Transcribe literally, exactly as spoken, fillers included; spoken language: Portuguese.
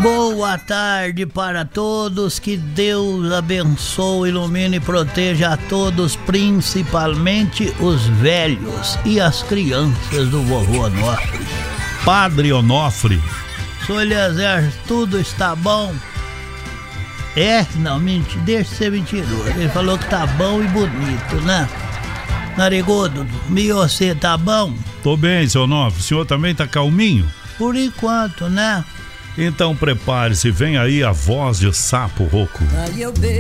Boa tarde para todos, que Deus abençoe, ilumine e proteja a todos, principalmente os velhos e as crianças do vovô Onofre. Padre Onofre. Sou Eliezer, tudo está bom? É? Não, mentira, deixa de ser mentiroso. Ele falou que tá bom e bonito, né? Narigudo, e você tá bom? Tô bem, seu Onofre. O senhor também tá calminho? Por enquanto, né? Então prepare-se, vem aí a voz de sapo rouco.